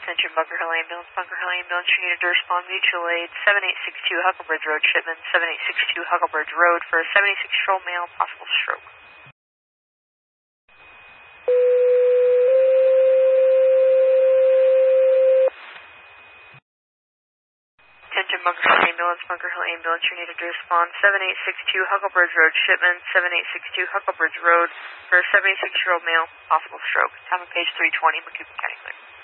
Attention Bunker Hill Ambulance, you need to respond mutual aid, 7862 Hucklebridge Road, shipment 7862 Hucklebridge Road for a 76-year-old male, possible stroke. Attention Bunker Hill Ambulance, you need to respond, 7862 Hucklebridge Road, shipment 7862 Hucklebridge Road for a 76-year-old male, possible stroke. Time of page 320, Macomb County Clear.